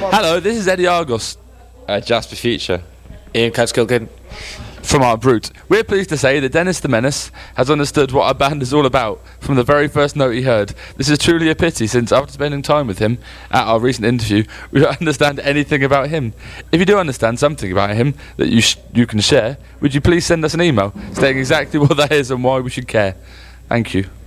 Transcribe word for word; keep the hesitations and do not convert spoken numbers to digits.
Hello, this is Eddie Argos. Uh, Jasper Future. Ian Catskilkin. From Art Brute. We're pleased to say that Dennis the Menace has understood what our band is all about from the very first note he heard. This is truly a pity, since after spending time with him at our recent interview, we don't understand anything about him. If you do understand something about him that you sh- you can share, would you please send us an email stating exactly what that is and why we should care? Thank you.